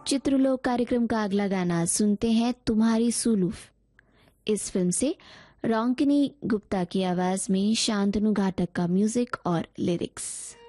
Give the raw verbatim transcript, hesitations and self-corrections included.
चित्रलोक कार्यक्रम का अगला गाना सुनते हैं तुम्हारी सुलूफ। इस फिल्म से रोंकिनी गुप्ता की आवाज में शांतनु घाटक का म्यूजिक और लिरिक्स।